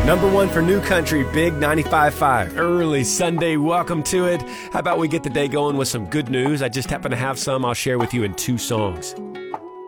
Number one for New Country, Big 95.5. Early Sunday, welcome to it. How about we get the day going with some good news? I just happen to have some I'll share with you in two songs.